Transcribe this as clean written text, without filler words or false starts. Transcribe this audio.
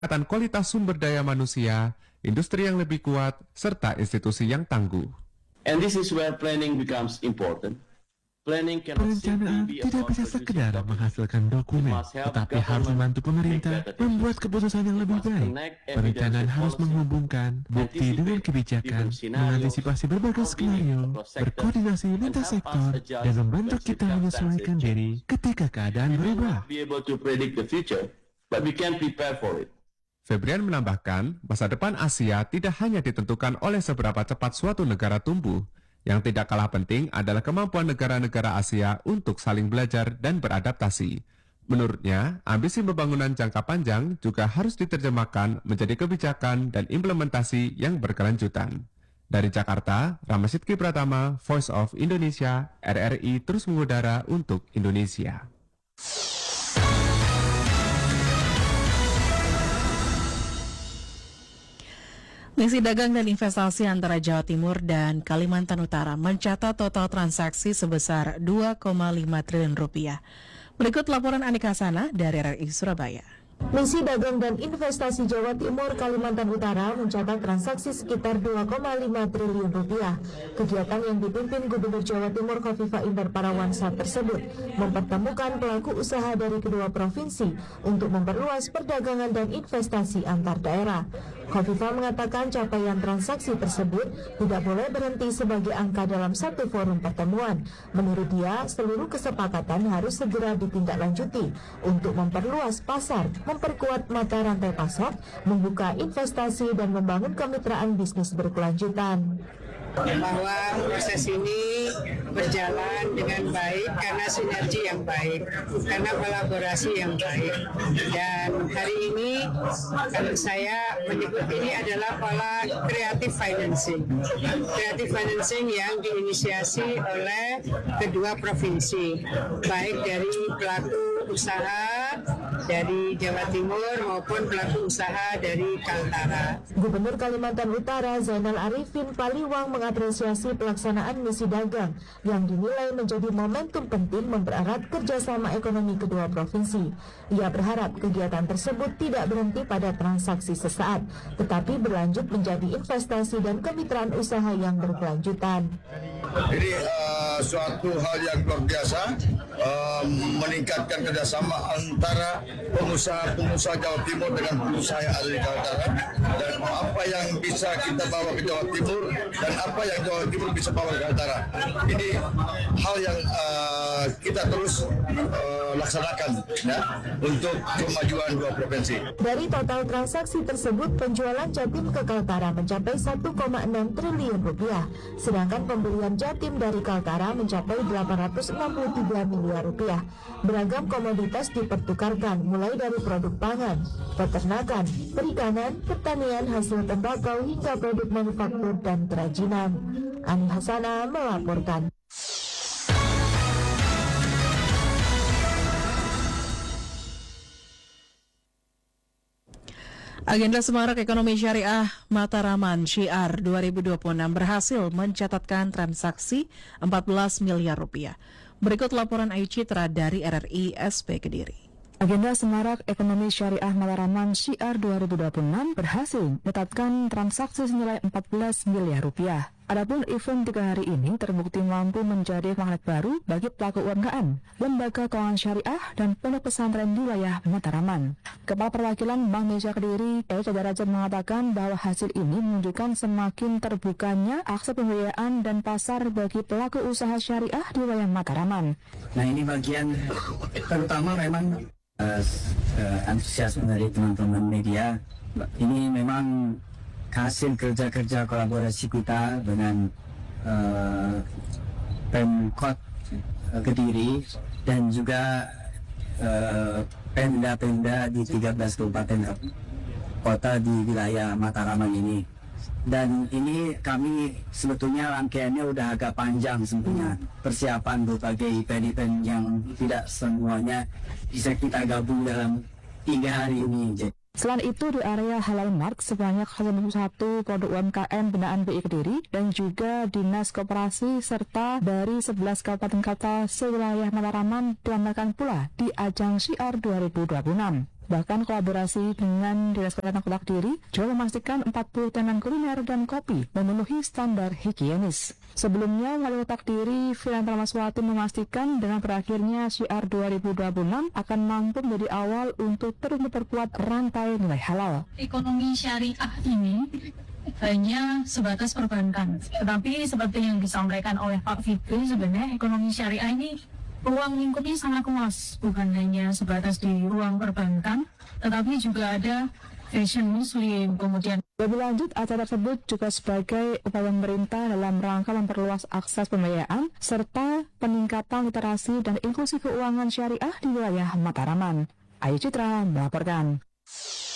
peningkatan kualitas sumber daya manusia, industri yang lebih kuat, serta institusi yang tangguh. And this is where planning becomes important. Perencanaan tidak bisa sekedar menghasilkan dokumen, tetapi harus membantu pemerintah membuat keputusan yang lebih baik. Perencanaan harus menghubungkan bukti dengan kebijakan, mengantisipasi berbagai skenario, berkoordinasi lintas sektor, dan membantu kita menyesuaikan diri ketika keadaan berubah. Febrian menambahkan, masa depan Asia tidak hanya ditentukan oleh seberapa cepat suatu negara tumbuh. Yang tidak kalah penting adalah kemampuan negara-negara Asia untuk saling belajar dan beradaptasi. Menurutnya, ambisi pembangunan jangka panjang juga harus diterjemahkan menjadi kebijakan dan implementasi yang berkelanjutan. Dari Jakarta, Ramasitki Pratama, Voice of Indonesia, RRI terus mengudara untuk Indonesia. Misi dagang dan investasi antara Jawa Timur dan Kalimantan Utara mencatat total transaksi sebesar 2,5 triliun rupiah. Berikut laporan Anika Sana dari RRI Surabaya. Misi dagang dan investasi Jawa Timur Kalimantan Utara mencatat transaksi sekitar 2,5 triliun rupiah. Kegiatan yang dipimpin Gubernur Jawa Timur Khofifah Indar Parawansa tersebut mempertemukan pelaku usaha dari kedua provinsi untuk memperluas perdagangan dan investasi antar daerah. Khofifah mengatakan capaian transaksi tersebut tidak boleh berhenti sebagai angka dalam satu forum pertemuan. Menurut dia, seluruh kesepakatan harus segera ditindaklanjuti untuk memperluas pasar, memperkuat mata rantai pasok, membuka investasi, dan membangun kemitraan bisnis berkelanjutan. Bahwa proses ini berjalan dengan baik karena sinergi yang baik, karena kolaborasi yang baik. Dan hari ini saya menyebut ini adalah pola creative financing. Creative financing yang diinisiasi oleh kedua provinsi, baik dari pelaku usaha dari Jawa Timur maupun pelaku usaha dari Kaltara. Gubernur Kalimantan Utara Zainal Arifin Paliwang mengapresiasi pelaksanaan misi dagang yang dinilai menjadi momentum penting mempererat kerjasama ekonomi kedua provinsi. Ia berharap kegiatan tersebut tidak berhenti pada transaksi sesaat, tetapi berlanjut menjadi investasi dan kemitraan usaha yang berkelanjutan. Ini suatu hal yang luar biasa, meningkatkan kerjasama antara pengusaha-pengusaha Jawa Timur dengan pengusaha yang ada di Kaltara, dan apa yang bisa kita bawa ke Jawa Timur dan apa yang Jawa Timur bisa bawa ke Kaltara. Ini hal yang kita terus laksanakan ya, untuk kemajuan dua provinsi. Dari total transaksi tersebut, penjualan Jatim ke Kaltara mencapai 1,6 triliun rupiah, sedangkan pembelian Jatim dari Kaltara mencapai 863 miliar rupiah. Beragam komoditas dipertukarkan, mulai dari produk pangan, peternakan, perikanan, pertanian, hasil tembakau, hingga produk manufaktur dan kerajinan. Ani Hasana melaporkan. Agenda Semarak Ekonomi Syariah Mataraman Syiar 2026 berhasil mencatatkan transaksi 14 miliar rupiah. Berikut laporan Ayu Citra dari RRI SP Kediri. Agenda Semarak Ekonomi Syariah Mataraman Syiar 2026 berhasil mencatatkan transaksi senilai 14 miliar rupiah. Adapun event 3 hari ini terbukti mampu menjadi magnet baru bagi pelaku UMKM, lembaga keuangan syariah, dan pondok pesantren di wilayah Mataraman. Kepala Perwakilan Bank Indonesia Kediri, Eka Darajat, mengatakan bahwa hasil ini menunjukkan semakin terbukanya akses pembiayaan dan pasar bagi pelaku usaha syariah di wilayah Mataraman. Nah, ini bagian terutama memang antusiasme dari teman-teman media. Ini memang hasil kerja-kerja kolaborasi kita dengan Pemkot Kediri dan juga Pemda-Pemda di 13 kabupaten kota di wilayah Mataraman ini. Dan ini kami sebetulnya rangkaiannya udah agak panjang sebetulnya, persiapan berbagai event-event yang tidak semuanya bisa kita gabung dalam 3 hari ini. Selain itu, di area Halal Mart sebanyak 1 produk UMKM binaan BI Kediri dan juga Dinas Koperasi serta dari 11 kabupaten kota sewilayah Mataraman dilampirkan pula di ajang Syiar 2026. Bahkan kolaborasi dengan Dinas Kesehatan Kota Kediri juga memastikan 40 tenan kuliner dan kopi memenuhi standar higienis. Sebelumnya, Wali Kota Kediri, Fiantra Maswati memastikan dengan berakhirnya Syiar 2026 akan mampu menjadi awal untuk terus memperkuat rantai nilai halal. Ekonomi syariah ini hanya sebatas perbankan. Tetapi seperti yang disampaikan oleh Pak Fikri, sebenarnya ekonomi syariah ini ruang lingkupnya sangat luas. Bukan hanya sebatas di ruang perbankan, tetapi juga ada fashion muslim, kemudian. Lebih lanjut, acara tersebut juga sebagai upaya pemerintah dalam rangka memperluas akses pembiayaan serta peningkatan literasi dan inklusi keuangan syariah di wilayah Mataraman. Ayu Citra melaporkan.